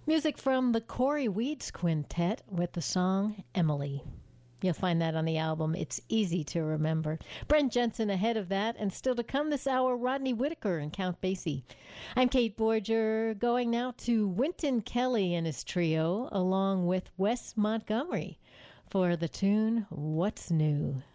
Music from the Corey Weeds Quintet with the song Emily. You'll find that on the album It's Easy to Remember. Brent Jensen ahead of that, and still to come this hour, Rodney Whitaker and Count Basie. I'm Kate Borger, going now to Wynton Kelly and his trio, along with Wes Montgomery, for the tune What's New.